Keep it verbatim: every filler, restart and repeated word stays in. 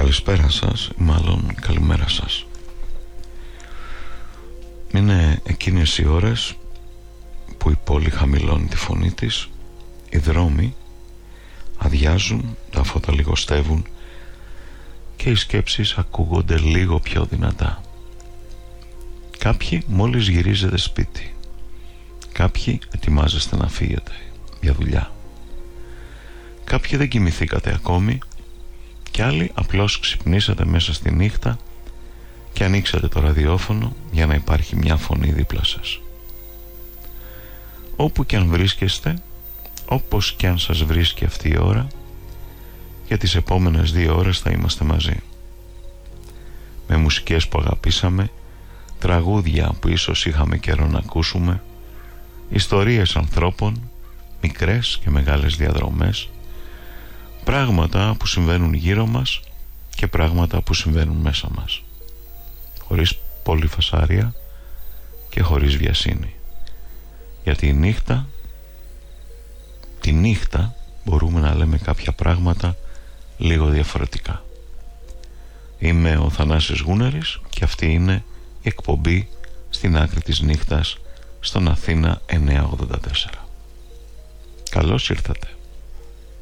Καλησπέρα σας, ή μάλλον καλημέρα σας. Είναι εκείνες οι ώρες που η πόλη χαμηλώνει τη φωνή της, οι δρόμοι αδειάζουν, τα φώτα λιγοστεύουν και οι σκέψεις ακούγονται λίγο πιο δυνατά. Κάποιοι μόλις γυρίζετε σπίτι, κάποιοι ετοιμάζεστε να φύγετε για δουλειά, κάποιοι δεν κοιμηθήκατε ακόμη και άλλοι απλώς ξυπνήσατε μέσα στη νύχτα και ανοίξατε το ραδιόφωνο για να υπάρχει μια φωνή δίπλα σας. Όπου και αν βρίσκεστε, όπως και αν σας βρίσκει αυτή η ώρα, για τις επόμενες δύο ώρες θα είμαστε μαζί, με μουσικές που αγαπήσαμε, τραγούδια που ίσως είχαμε καιρό να ακούσουμε, ιστορίες ανθρώπων, μικρές και μεγάλες διαδρομές, πράγματα που συμβαίνουν γύρω μας και πράγματα που συμβαίνουν μέσα μας, χωρίς πολύ φασάρια και χωρίς βιασύνη. Γιατί η νύχτα, τη νύχτα μπορούμε να λέμε κάποια πράγματα λίγο διαφορετικά. Είμαι ο Θανάσης Γούναρης και αυτή είναι η εκπομπή Στην Άκρη της Νύχτας στον Αθήνα εννιακόσια ογδόντα τέσσερα. Καλώς ήρθατε.